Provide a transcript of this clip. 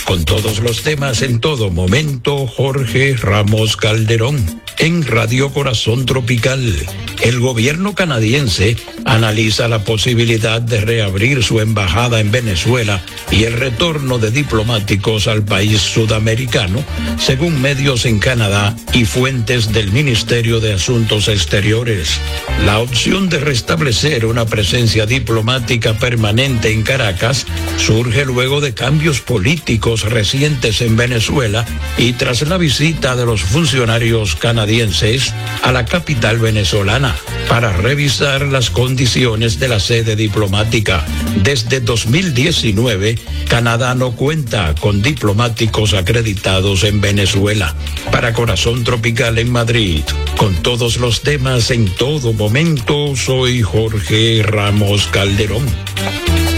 Con todos los temas en todo momento, Jorge Ramos Calderón. En Radio Corazón Tropical, el gobierno canadiense analiza la posibilidad de reabrir su embajada en Venezuela y el retorno de diplomáticos al país sudamericano, según medios en Canadá y fuentes del Ministerio de Asuntos Exteriores. La opción de restablecer una presencia diplomática permanente en Caracas surge luego de cambios políticos recientes en Venezuela y tras la visita de los funcionarios canadienses a la capital venezolana para revisar las condiciones de la sede diplomática. Desde 2019, Canadá no cuenta con diplomáticos acreditados en Venezuela. Para Corazón Tropical en Madrid, con todos los temas en todo momento, soy Jorge Ramos Calderón.